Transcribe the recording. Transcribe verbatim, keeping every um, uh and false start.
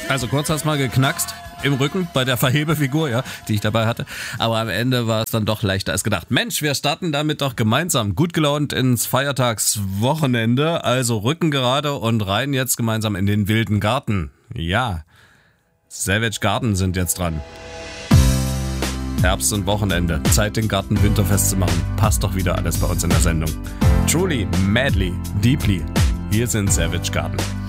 Also kurz hat's mal geknackst im Rücken bei der Verhebefigur, ja, die ich dabei hatte. Aber am Ende war es dann doch leichter als gedacht. Mensch, wir starten damit doch gemeinsam gut gelaunt ins Feiertagswochenende. Also Rücken gerade und rein jetzt gemeinsam in den wilden Garten. Ja, Savage Garden sind jetzt dran. Herbst und Wochenende. Zeit, den Garten winterfest zu machen. Passt doch wieder alles bei uns in der Sendung. Truly, madly, deeply. Hier sind Savage Garden.